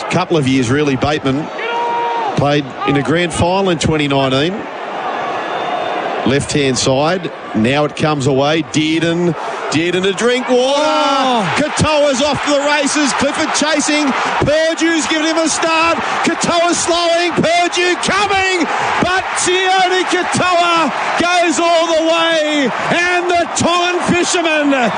couple of years, really. Bateman played in a grand final in 2019. Left-hand side. Now it comes away. Dearden to drink water. Oh. Katoa's off to the races. Clifford chasing. Purdue's giving him a start. Katoa's slowing. Purdue coming. But Sione Katoa goes all the way. And the Tongan fishermen